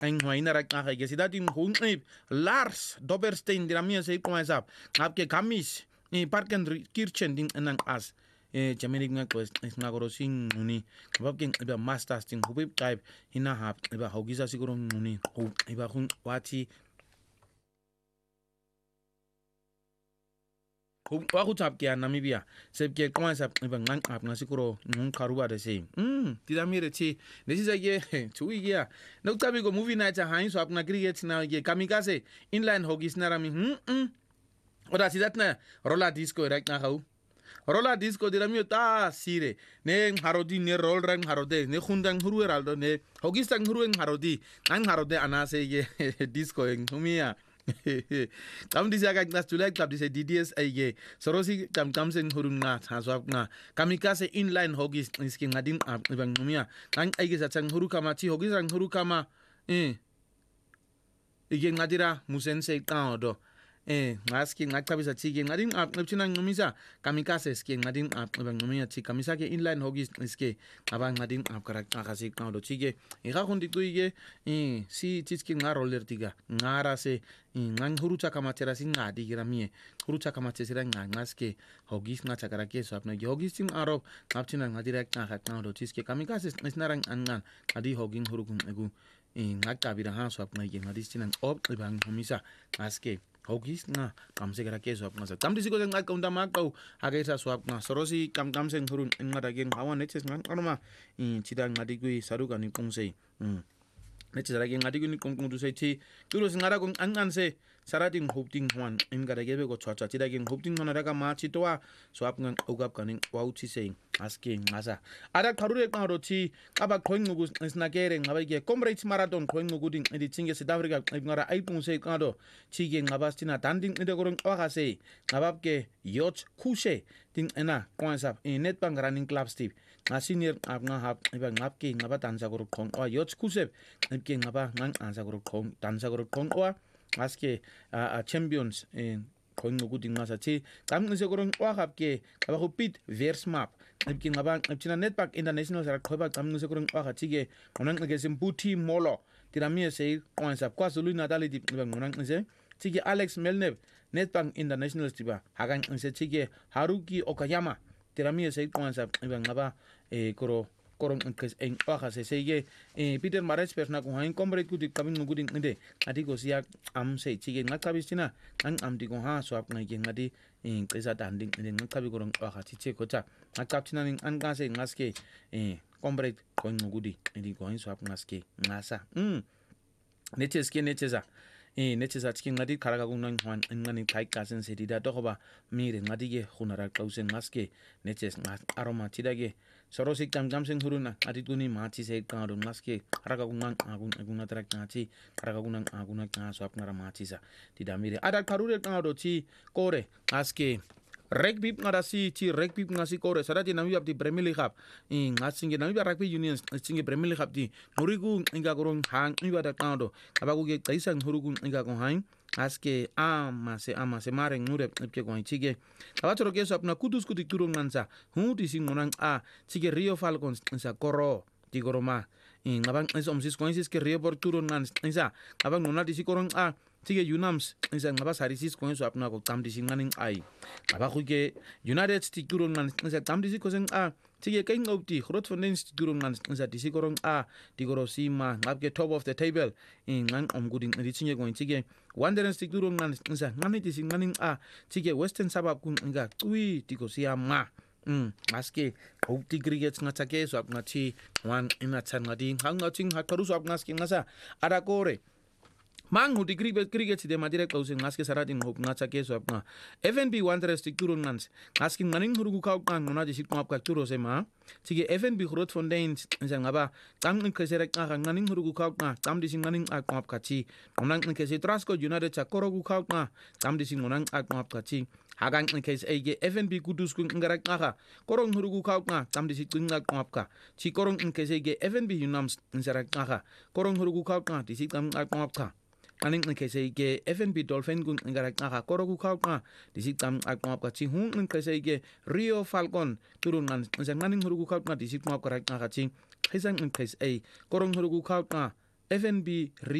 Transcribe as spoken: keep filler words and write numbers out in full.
ein hoina rak na ge sidat im hunib Lars Doberstein dinamia se ko masap ngap ke kamis i parken kirchen din enang as eh jamenik nga ko ngagoro sing uni ngap ke iba masters tin hubib type hina hap iba hogisa siguro uni iba hun wati wa ku tap ke Namibia sep ke ko masap iba ngang ap na siguro ngun karuba de se mm dinamire ti nesi sa ye chui ya no tabi go movie night ha hin so ap na cricket na ye kamikaze inline hogis na rami mm oda sidat na rola disco rak na hau rola disco dinamio ta sire ne harodi ne roll rang harode ne khundang huru heraldo ne hogistang huru en harodi an harode anase ye disco en humia kam disi aga nas tulek klap disi D D S ay sorosi kam kam sen hurung na haswap na kamikaze inline hogis iski ngadin ibang numia kan ay sa sang huru kama ti hogis ang huru kama eh ige ngadira musense kaodo eh ngaski ngaktabi sa tige ngadin ap nepchina ngumisa kamikaze ski ngadin ap ibang numia ti kamisa ke inline hogis iski abang ngadin ap karak akasi kaodo tige ika kundi tuige eh si tiski ngaroller tiga ngara se ngang hurucha kama tera sing ngadi giramie hurucha kama tesira ngangaske hogis nga chakara ke so apna hogis ting arop ngapchina ngadira ka kaodo tiski kamikaze isnarang angan adi hogin hurukun egu ngakabira ha so apna ngadi stinan op ibang humisa aske hogis nga kamse gara ke so apna sa tamdi siko ngak kaunda makau agesa so apna sorosi kam kam sen hurun ngada gen hawan neches ngan anoma chidang ngadi kui saruga ni kongse neches ara gen ngadi kui kong kong du sai chi turos ngara kong angan se sarating hopting hwan ingara gebe go chacha chida gen hopting hona daga ma chitoa so apna ugap kaning wauchi sei aske ngasa ada karure ka rochi aba khoing nugu snagere ngaba ge comrades marathon khoing nugu ding edi chinge South Africa ngara aipung se kado chige ngabastina danding ede gorong wakase ngabab ke yoch kushe ding ena kwansa in netbank running club steve senior abnga hab iba ngapke ngaba dansa goro khong wa yoch kushe ngapke ngaba ngang ansa goro khong dansa goro khong wa aske a champions in khoing nugu ding masa chi kamngse gorong wakapke aba ko pit verse map ngapke ngaba ngapchina netbank international sara khoba kamngse gorong wakachige onang ke simputi molo tiramie se kwansa kwazulu natal di ngonang nse chige Alex Melnev netbank international tiba hagan nse chige Haruki Okayama tiramie se kwansa ngaba e koro korong nkes en oha se sege e Peter Mares persona ko hain comrade ku dik kabin ngudin inde ati ko siya am se chige ngakabistina ang am di ko ha so ap ngai ngadi en kesa danding inde ngakabi korong oha chiche ko cha ngakaptina ning an ga se ngaske e comrade ko ngudi indi ko hain so ap ngaske ngasa mm neches ke nechesa e nechesa chikin ngadi karaga gunang hwan ngani kai kasen se dida to ba mire ngadi ge khunara klausen ngaske neches ngas aroma chidage sorosik jam jam sing huruna adituni machi se karo ngaske karaga gunang agun aguna trak ngachi karaga gunang aguna ka so apnara machi sa dida mire ada karure karo chi kore aske rugby ngarasi chi rugby ngasi kore sarati nami abdi Premier League hab in ngasinge nami rugby union singe Premier League hab di murigu inga gorong hang iwada kando abagu ge kaisan hurugu inga ko hain aske ama se ama se mare ngure ke ko chige abatro ke so apna kudus kudik turun ngansa hu di singonang a chige Rio Falcons sa koro di goroma in abang esom sis coinsis ke Rio por turun ngans isa abang nona di sikorong a tige Unams isa ngaba sarisis ko so apna ko tamdi singaning ai aba ke United States turun ngan isa tamdi sikosen a tige kaing opti grot fonden turun ngan isa di sikorong a di gorosima ngabke top of the table in ngan omguding di tinge ko tige Wanderers Stick turun ngan isa ngani di singaning a tige Western Sabab kun nga tui di ko siama Mm, aske opti cricket ngachake so apna chi wan ina chan ngadi hang ngaching hakaru so apna ski ngasa ada kore mang hu degree cricket de madire closing ngaske saratin hop ngachake so apna F N B Wanderers Stick turun ngans ngaski nganing huru ka kan ngona di sikma apka turo sema tige F N B grot fonden ngaba tam nkesere ka nganing huru ka ka tam di singaning akma apka chi onang nkese Trasco United chakoro ka ka tam di singonang akma apka chi hagang nkes ege F N B kudus kun ngarak ngaka korong hurugu ka ka tam di sikung ngak apka chi korong nkese ege F N B Unams nsarak ngaka korong hurugu ka ka di sikam ngak apka aning nkese ege F N B Dolphin kun ngarak ngaka korogu ka ka di sikam ngak apka chi hun nkese ege Rio Falcon turun ngan nsaning hurugu ka ka di sikam ngak ngaka chi hisang nkes e korong hurugu ka ka F N B